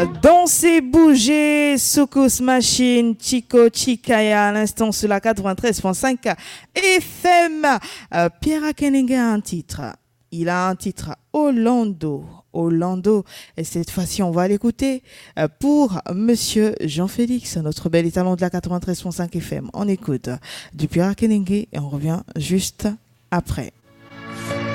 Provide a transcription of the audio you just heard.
Danser, bouger, Soukous Machine, Chico Chikaya à l'instant sur la 93.5 FM. Pierre Akenenge a un titre. Il a un titre Orlando. Orlando. Et cette fois-ci, on va l'écouter pour Monsieur Jean-Félix, notre bel étalon de la 93.5 FM. On écoute du Pierre Akenenge et on revient juste après.